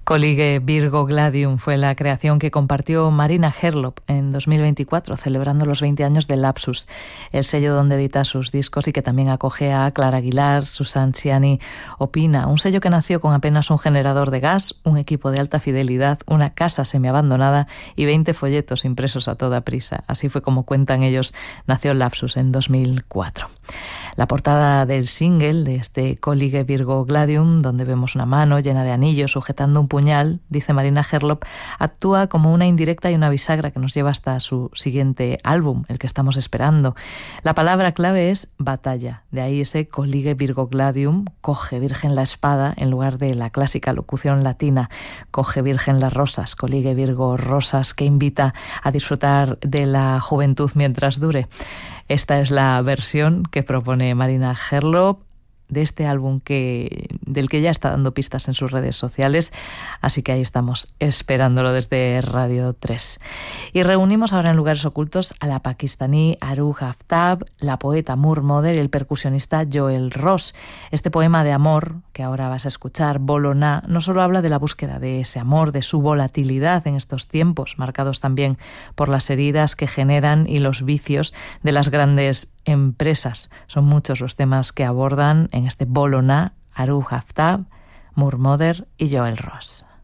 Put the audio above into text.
Collige Virgo Gladium fue la creación que compartió Marina Herlop en 2024, celebrando los 20 años de Lapsus, el sello donde edita sus discos y que también acoge a Clara Aguilar, Susan Ciani o Pina, un sello que nació con apenas un generador de gas, un equipo de alta fidelidad, una casa semiabandonada y 20 folletos impresos a toda prisa. Así fue como cuentan ellos, nació Lapsus en 2004. La portada del single de este Collige Virgo Gladium, donde vemos una mano llena de anillos sujetando un puñal, dice Marina Herlop, actúa como una indirecta y una bisagra que nos lleva hasta su siguiente álbum, el que estamos esperando. La palabra clave es batalla, de ahí ese Collige Virgo Gladium, coge virgen la espada, en lugar de la clásica locución latina, coge virgen las rosas, Collige Virgo rosas, que invita a disfrutar de la juventud mientras dure. Esta es la versión que propone Marina Herlop de este álbum del que ya está dando pistas en sus redes sociales, así que ahí estamos esperándolo desde Radio 3. Y reunimos ahora en lugares ocultos a la pakistaní Aru Haftab, la poeta Moore Mother y el percusionista Joel Ross. Este poema de amor que ahora vas a escuchar, Bolona, no solo habla de la búsqueda de ese amor, de su volatilidad en estos tiempos, marcados también por las heridas que generan y los vicios de las grandes empresas. Son muchos los temas que abordan en este Bolona, Aru Haftab, Moore Mother y Joel Ross.